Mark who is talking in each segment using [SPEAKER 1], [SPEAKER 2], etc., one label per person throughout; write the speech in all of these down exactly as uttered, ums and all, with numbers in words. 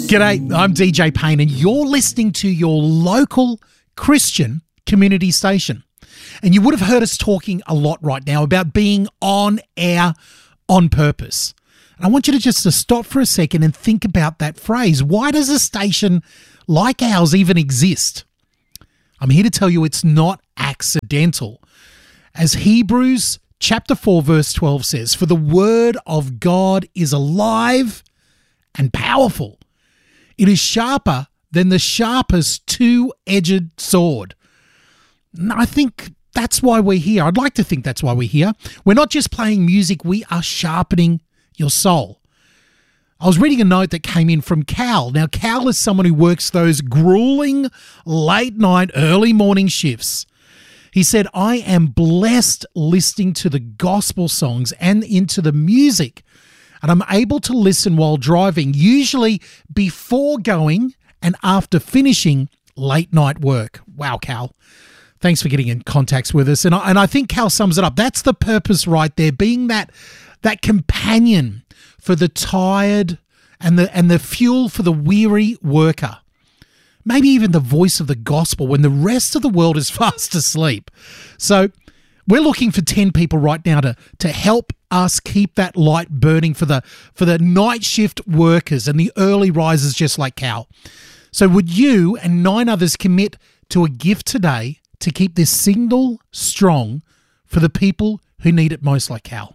[SPEAKER 1] G'day, I'm D J Payne and you're listening to your local Christian community station. And you would have heard us talking a lot right now about being on air on purpose. And I want you to just to stop for a second and think about that phrase. Why does a station like ours even exist? I'm here to tell you it's not accidental. As Hebrews chapter four verse twelve says, "For the word of God is alive and powerful. It is sharper than the sharpest two-edged sword." And I think that's why we're here. I'd like to think that's why we're here. We're not just playing music, we are sharpening your soul. I was reading a note that came in from Cal. Now, Cal is someone who works those grueling late-night, early morning shifts. He said, "I am blessed listening to the gospel songs and into the music, and I'm able to listen while driving, usually before going and after finishing late night work." Wow, Cal. Thanks for getting in contact with us. And I, and I think Cal sums it up. That's the purpose right there, being that that companion for the tired and the and the fuel for the weary worker. Maybe even the voice of the gospel when the rest of the world is fast asleep. So we're looking for ten people right now to, to help us keep that light burning for the for the night shift workers and the early risers just like Cal. So would you and nine others commit to a gift today to keep this signal strong for the people who need it most like Cal?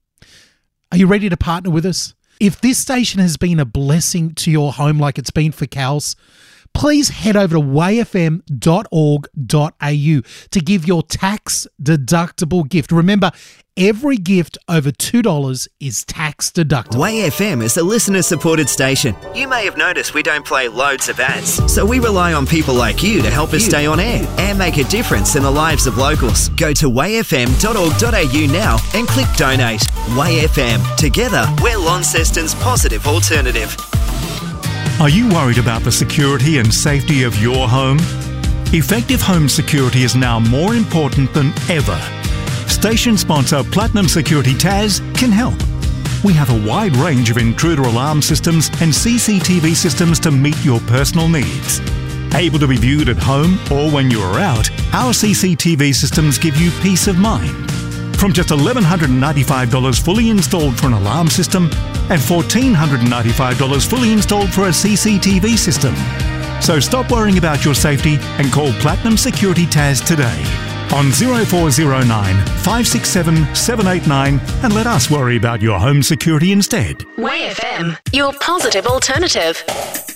[SPEAKER 1] Are you ready to partner with us? If this station has been a blessing to your home like it's been for Cal's, please head over to way f m dot org dot a u to give your tax-deductible gift. Remember, every gift over two dollars is tax-deductible.
[SPEAKER 2] Way F M is a listener-supported station. You may have noticed we don't play loads of ads, so we rely on people like you to help us you. stay on air and make a difference in the lives of locals. Go to way f m dot org dot a u now and click Donate. Way F M. Together, we're Launceston's positive alternative.
[SPEAKER 3] Are you worried about the security and safety of your home? Effective home security is now more important than ever. Station sponsor Platinum Security Taz can help. We have a wide range of intruder alarm systems and C C T V systems to meet your personal needs. Able to be viewed at home or when you are out, our C C T V systems give you peace of mind. From just one thousand one hundred ninety-five dollars fully installed for an alarm system and one thousand four hundred ninety-five dollars fully installed for a C C T V system. So stop worrying about your safety and call Platinum Security Taz today on zero four zero nine, five six seven, seven eight nine and let us worry about your home security instead.
[SPEAKER 4] Way F M, your positive alternative.